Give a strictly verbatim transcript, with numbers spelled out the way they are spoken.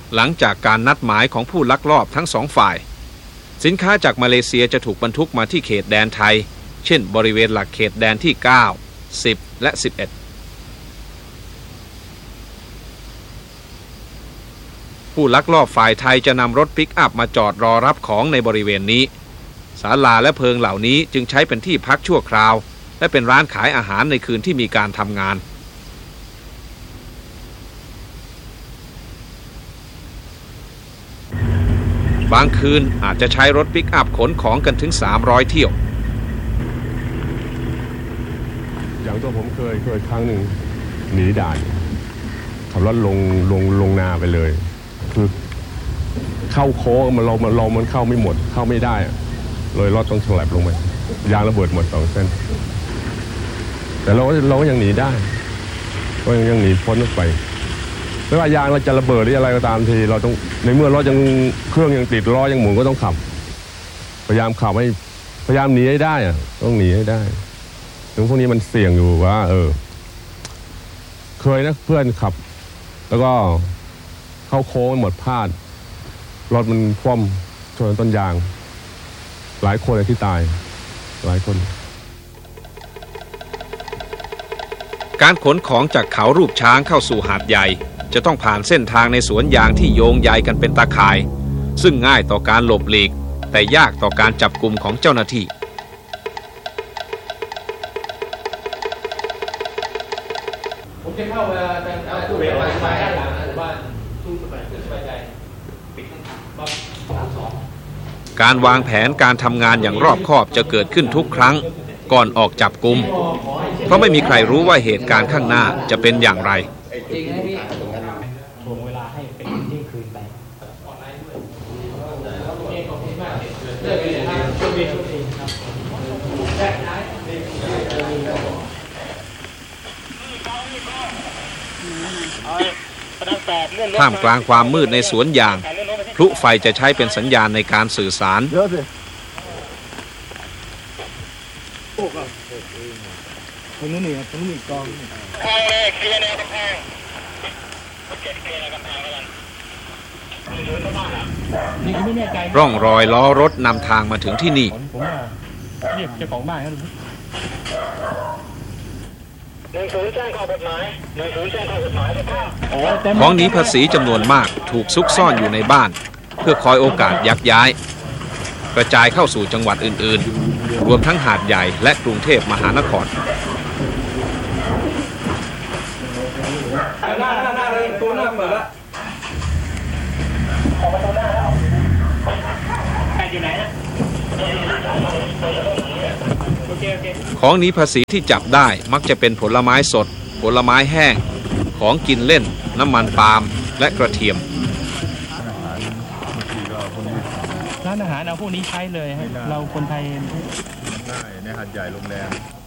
หลังจากการนัดหมายของผู้ลักลอบทั้งสองฝ่ายสินค้าจากมาเลเซียจะถูกบรรทุกมาที่เขตแดนไทยเช่นบริเวณหลักเขตแดนที่เก้า สิบและสิบเอ็ดผู้ลักลอบฝ่ายไทยจะนำรถปิกอัพมาจอดรอรับของในบริเวณนี้ศาลาและเพิงเหล่านี้จึงใช้เป็นที่พักชั่วคราวและเป็นร้านขายอาหารในคืนที่มีการทำงานบางคืนอาจจะใช้รถปิกอัพขนของกันถึงสามร้อยเที่ยวอย่างตัวผมเคยเคยครั้งหนึ่งหนีด่านขับรถลงลงลงนาไปเลยคือเข้าโค้งมันเรามันเรามันเข้าไม่หมดเข้าไม่ได้เลยรถต้องฉลับลงไปยางระเบิดหมดสองเส้นแต่เราเราก็ยังหนีได้ก็ยังยังหนีพ้นไปไม่ว่ายางเราจะระเบิดหรืออะไรก็ตามทีเราต้องในเมื่อรถยังเครื่องยังติดล้อยังหมุนก็ต้องขับพยายามขับให้พยายามหนีให้ได้อะต้องหนีให้ได้ถึงพวกนี้มันเสี่ยงอยู่ว่าเออเคยนะเพื่อนขับแล้วก็เข้าโค้งหมดพลาดรถมันคว่ำชนต้นยางหลายคนเลยที่ตายหลายคนการขนของจากเขารูปช้างเข้าสู่หาดใหญ่จะต้องผ่านเส้นทางในสวนยางที่โยงใยกันเป็นตาข่ายซึ่งง่ายต่อการหลบหลีกแต่ยากต่อการจับกุมของเจ้าหน้าที่ผมจะเข้ามาเอาตู้ไปไปด้านหลังหรือว่าตู้สบายสบายใจปิดปั๊บสองการวางแผนการทำงานอย่างรอบคอบจะเกิดขึ้นทุกครั้งก่อนออกจับกุมเพราะไม่มีใครรู้ว่าเหตุการณ์ข้างหน้าจะเป็นอย่างไรถ่วงเวลาให้เป็นที่คืนไปท่ามกลางความมืดในสวนยางพลุไฟจะใช้เป็นสัญญาณในการสื่อสารตรงนู้นนี่ตรงนู้นอีกกองร่องรอยล้อรถนำทางมาถึงที่นี่ผมว่าเรียกเจ้าของบ้านเขาดูของหนีภาษีจำนวนมากถูกซุกซ่อนอยู่ในบ้านเพื่อคอยโอกาสยักย้ายกระจายเข้าสู่จังหวัดอื่นๆรวมทั้งหาดใหญ่และกรุงเทพมหานครหน้าหน้าหน้าเลยตัวหน้าเปิดแล้วอยู่ไหนนะของหนีภาษีที่จับได้มักจะเป็นผลไม้สดผลไม้แห้งของกินเล่นน้ำมันปาล์มและกระเทียมร้านอาหารเอาพวกนี้ใช้เลยเราคนไทยได้ในหาดใหญ่โรงแรม